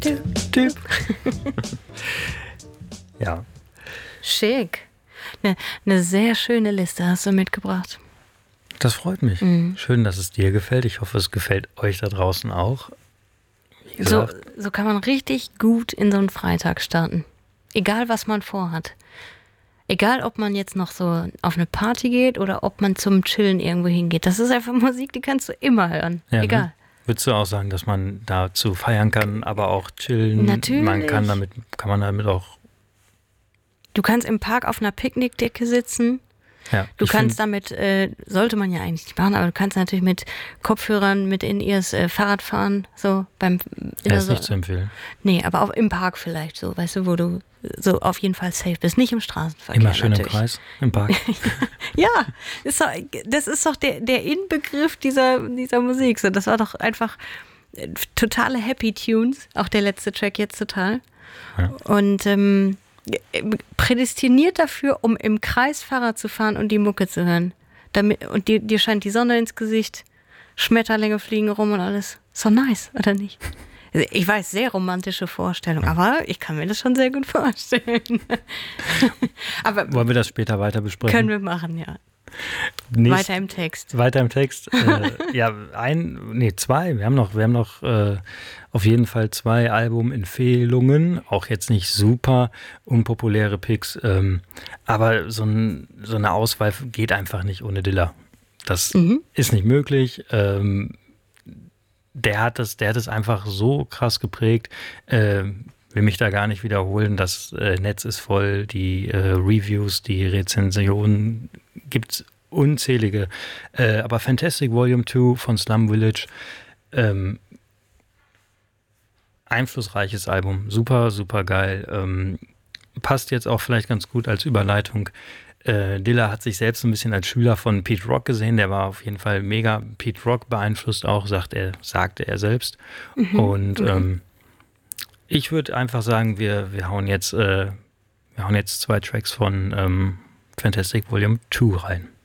Typ. Ja. Schick. Eine sehr schöne Liste hast du mitgebracht. Das freut mich. Schön, dass es dir gefällt. Ich hoffe, es gefällt euch da draußen auch. So kann man richtig gut in so einen Freitag starten. Egal, was man vorhat. Egal, ob man jetzt noch so auf eine Party geht oder ob man zum Chillen irgendwo hingeht. Das ist einfach Musik, die kannst du immer hören. Ja, egal. Ne? Würdest du auch sagen, dass man dazu feiern kann, aber auch chillen? Natürlich. Kann man damit auch... Du kannst im Park auf einer Picknickdecke sitzen. Ja, Du kannst damit, sollte man ja eigentlich nicht machen, aber du kannst natürlich mit Kopfhörern mit in ihrs Fahrrad fahren, so ist nicht zu empfehlen. Nee, aber auch im Park vielleicht so, weißt du, wo du so auf jeden Fall safe bist, nicht im Straßenverkehr. Immer schön natürlich. im Kreis, im Park. Ja, das ist doch der Inbegriff dieser Musik. So, das war doch einfach totale Happy Tunes, auch der letzte Track jetzt total. Ja. Und prädestiniert dafür, um im Kreis Fahrrad zu fahren und die Mucke zu hören. Und dir scheint die Sonne ins Gesicht, Schmetterlinge fliegen rum und alles. Ist doch nice, oder nicht? Ich weiß, sehr romantische Vorstellung, aber ich kann mir das schon sehr gut vorstellen. Aber wollen wir das später weiter besprechen? Können wir machen, ja. Weiter im Text. Weiter im Text. Ja, zwei. Wir haben noch auf jeden Fall 2 Albumempfehlungen. Auch jetzt nicht super unpopuläre Picks. Aber so eine Auswahl geht einfach nicht ohne Dilla. Das ist nicht möglich. Der hat es einfach so krass geprägt. Will mich da gar nicht wiederholen. Das Netz ist voll. Die Reviews, die Rezensionen gibt's unzählige. Aber Fantastic Volume 2 von Slum Village, einflussreiches Album. Super, super geil. Passt jetzt auch vielleicht ganz gut als Überleitung. Dilla hat sich selbst ein bisschen als Schüler von Pete Rock gesehen. Der war auf jeden Fall mega Pete Rock beeinflusst auch, sagte er selbst. Und ich würde einfach sagen, wir hauen jetzt 2 Tracks von Fantastic Volume 2 rein.